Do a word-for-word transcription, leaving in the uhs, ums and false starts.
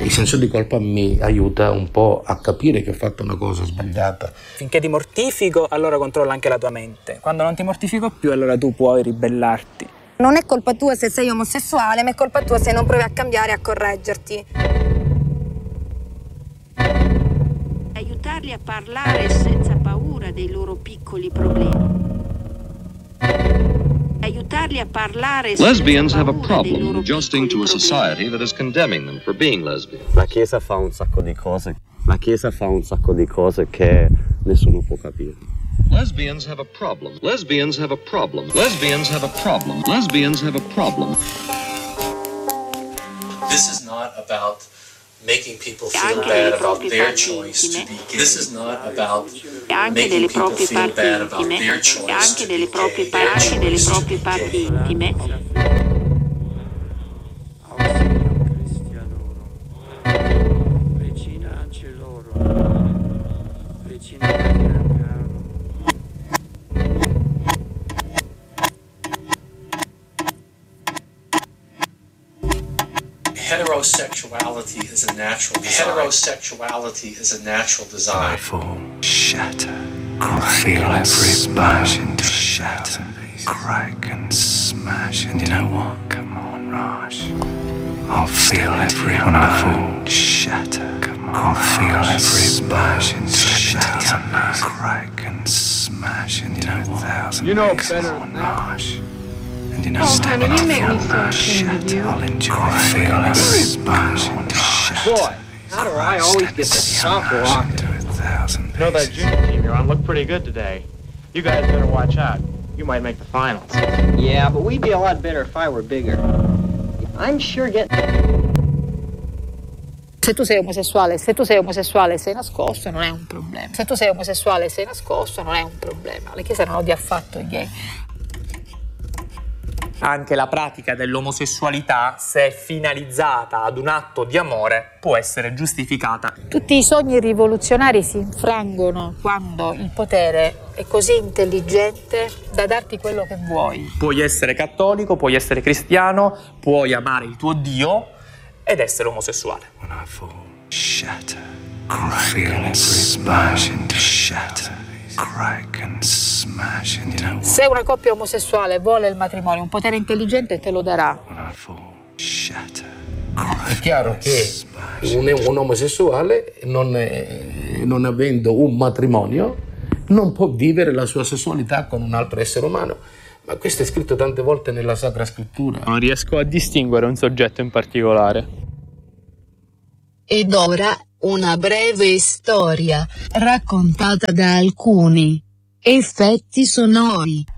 Il senso di colpa mi aiuta un po' a capire che ho fatto una cosa sbagliata. Finché ti mortifico, allora controlla anche la tua mente. Quando non ti mortifico più, allora tu puoi ribellarti. Non è colpa tua se sei omosessuale, ma è colpa tua se non provi a cambiare e a correggerti. Aiutarli a parlare senza paura dei loro piccoli problemi. Aiutarli a parlare Lesbians senza have a paura dei problem loro adjusting to a piccoli society that is condemning them for being lesbian. La Chiesa fa un sacco di cose. La Chiesa fa un sacco di cose che nessuno può capire. Lesbians have a problem. Lesbians have a problem. Lesbians have a problem. Lesbians have a problem. This is not about making people feel bad about their choice to be gay. This is not about making people feel bad about their choice to be gay. Anche delle proprie parti intime. Heterosexuality is a natural desire. Heterosexuality is a natural desire. I fall, shatter, I feel every bone shatter, crack and smash. And you know what? Come on, Raj. I'll feel every when I fall, shatter. Come on, I'll feel every bone shatter, crack and smash. And you know what? You know better than that. And you know, oh, honey, you make me so ashamed of you. I'll enjoy feel every sponge. Boy, how do I always get the softball on? You know that junior team you're on looked pretty good today. You guys better watch out. You might make the finals. Yeah, but we'd be a lot better if I were bigger. I'm sure getting... Se tu sei omosessuale, se tu sei omosessuale e sei nascosto non è un problema. Se tu sei omosessuale e sei nascosto non è un problema. La Chiesa non odia affatto i gay. Anche la pratica dell'omosessualità, se finalizzata ad un atto di amore, può essere giustificata. Tutti i sogni rivoluzionari si infrangono quando il potere è così intelligente da darti quello che vuoi. Puoi essere cattolico, puoi essere cristiano, puoi amare il tuo Dio ed essere omosessuale. When I fall, shatter, feel every smash into shatter. Crack and smash, and you know what? Se una coppia omosessuale vuole il matrimonio, un potere intelligente te lo darà. È chiaro che un, un omosessuale, non, è, non avendo un matrimonio, non può vivere la sua sessualità con un altro essere umano. Ma questo è scritto tante volte nella Sacra Scrittura. Non riesco a distinguere un soggetto in particolare. Ed ora una breve storia raccontata da alcuni effetti sonori.